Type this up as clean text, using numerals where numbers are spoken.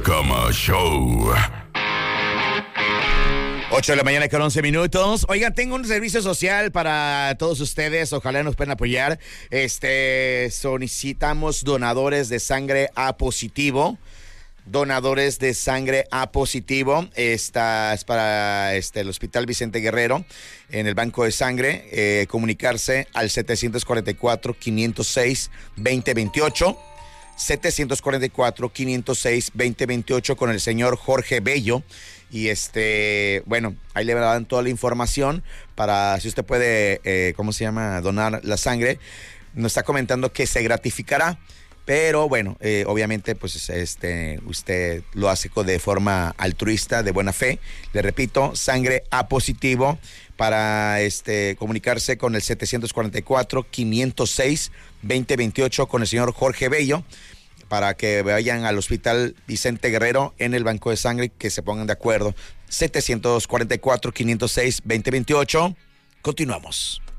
Cama Show. 8 de la mañana con 11 minutos. Oigan, tengo un servicio social para todos ustedes. Ojalá nos puedan apoyar. Solicitamos donadores de sangre A positivo. Donadores de sangre A positivo. Esta es para el Hospital Vicente Guerrero, en el Banco de Sangre. Comunicarse al 744-506-2028. 744-506-2028 con el señor Jorge Bello. Y bueno, ahí le dan toda la información para si usted puede, donar la sangre. Nos está comentando que se gratificará, pero bueno, obviamente pues usted lo hace de forma altruista, de buena fe. Le repito, sangre A positivo para comunicarse con el 744-506-2028 con el señor Jorge Bello, para que vayan al Hospital Vicente Guerrero en el Banco de Sangre, que se pongan de acuerdo. 744-506-2028. Continuamos.